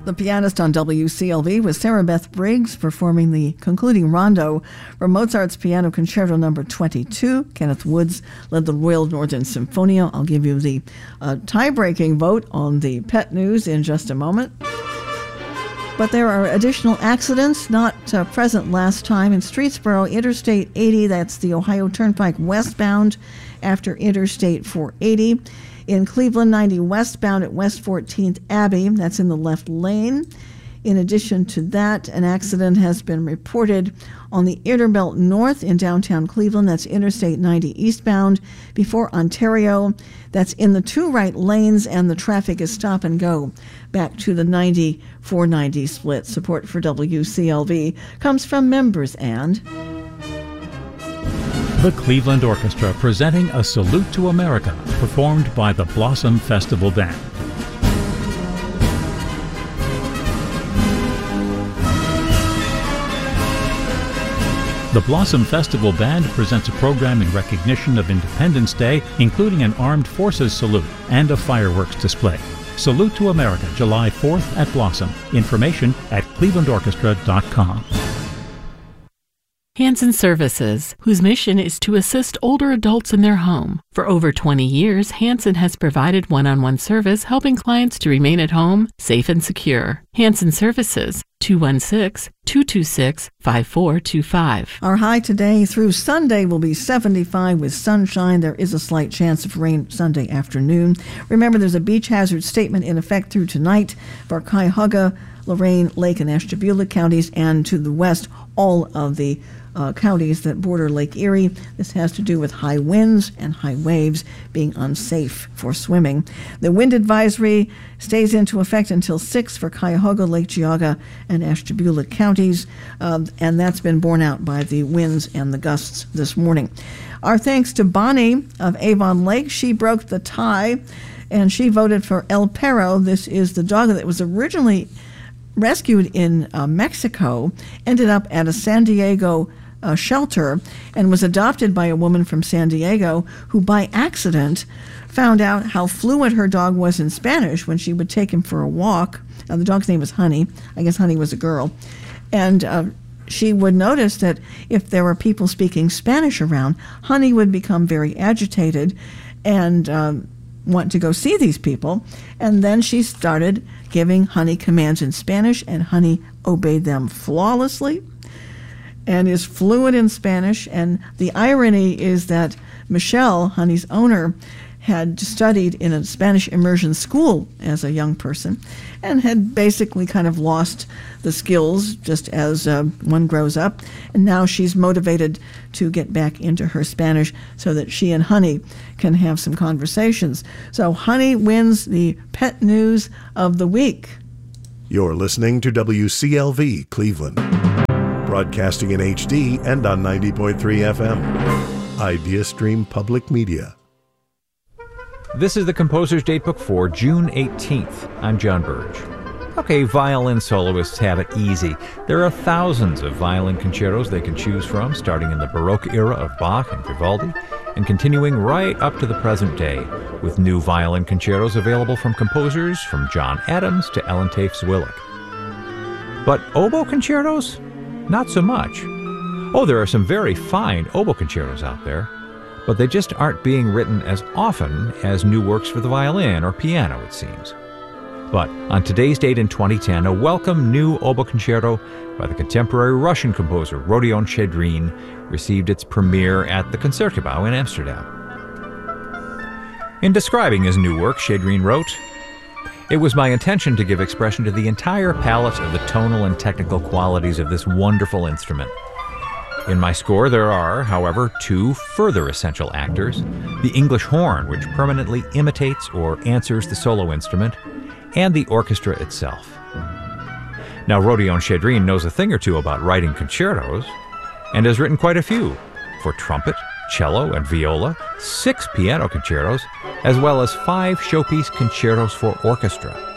The pianist on WCLV was Sarah Beth Briggs performing the concluding rondo from Mozart's Piano Concerto No. 22. Kenneth Woods led the Royal Northern Symphonia. I'll give you the tie-breaking vote on the pet news in just a moment. But there are additional accidents not present last time. In Streetsboro, Interstate 80, that's the Ohio Turnpike westbound after Interstate 480. In Cleveland, 90 westbound at West 14th Abbey, that's in the left lane. In addition to that, an accident has been reported on the Interbelt North in downtown Cleveland, that's Interstate 90 eastbound, before Ontario. That's in the two right lanes, and the traffic is stop and go back to the 90-490 split. Support for WCLV comes from members and the Cleveland Orchestra presenting A Salute to America, performed by the Blossom Festival Band. The Blossom Festival Band presents a program in recognition of Independence Day, including an Armed Forces salute and a fireworks display. Salute to America, July 4th at Blossom. Information at clevelandorchestra.com. Hanson Services, whose mission is to assist older adults in their home. For over 20 years, Hanson has provided one-on-one service helping clients to remain at home, safe and secure. Hanson Services, 216-226-5425. Our high today through Sunday will be 75 with sunshine. There is a slight chance of rain Sunday afternoon. Remember, there's a beach hazard statement in effect through tonight for Cuyahoga, Lorain, Lake, and Ashtabula counties, and to the west, all of the counties that border Lake Erie. This has to do with high winds and high waves being unsafe for swimming. The wind advisory stays into effect until 6 for Cuyahoga, Lake Geauga, and Ashtabula counties, and that's been borne out by the winds and the gusts this morning. Our thanks to Bonnie of Avon Lake. She broke the tie, and she voted for El Perro. This is the dog that was originally rescued in Mexico, ended up at a San Diego shelter, and was adopted by a woman from San Diego who by accident found out how fluent her dog was in Spanish when she would take him for a walk. The dog's name was Honey. I guess Honey was a girl. And she would notice that if there were people speaking Spanish around, Honey would become very agitated and want to go see these people. And then she started giving Honey commands in Spanish, and Honey obeyed them flawlessly and is fluent in Spanish. And the irony is that Michelle, Honey's owner, had studied in a Spanish immersion school as a young person and had basically kind of lost the skills just as one grows up. And now she's motivated to get back into her Spanish so that she and Honey can have some conversations. So Honey wins the pet news of the week. You're listening to WCLV Cleveland, broadcasting in HD and on 90.3 FM. IdeaStream Public Media. This is the Composer's Datebook for June 18th. I'm John Burge. Okay, violin soloists have it easy. There are thousands of violin concertos they can choose from, starting in the Baroque era of Bach and Vivaldi, and continuing right up to the present day, with new violin concertos available from composers from John Adams to Ellen Tafe-Zwillig. But oboe concertos? Not so much. Oh, there are some very fine oboe concertos out there, but they just aren't being written as often as new works for the violin or piano, it seems. But on today's date in 2010, a welcome new oboe concerto by the contemporary Russian composer Rodion Chedrin received its premiere at the Concertgebouw in Amsterdam. In describing his new work, Chedrin wrote, "It was my intention to give expression to the entire palette of the tonal and technical qualities of this wonderful instrument. In my score there are, however, two further essential actors, the English horn, which permanently imitates or answers the solo instrument, and the orchestra itself." Now, Rodion Chedrin knows a thing or two about writing concertos, and has written quite a few, for trumpet, cello, and viola, 6 piano concertos, as well as 5 showpiece concertos for orchestra.